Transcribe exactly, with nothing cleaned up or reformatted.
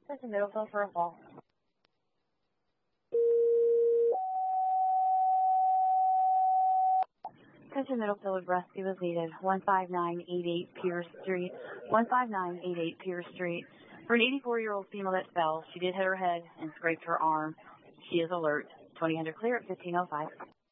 Attention Middlefield for a fall. Attention Middlefield, rescue is needed. one five nine eight eight Pierce Street. one five nine eight eight Pierce Street. For an eighty-four-year-old female that fell, she did hit her head and scraped her arm. She is alert. twenty hundred clear at fifteen oh five.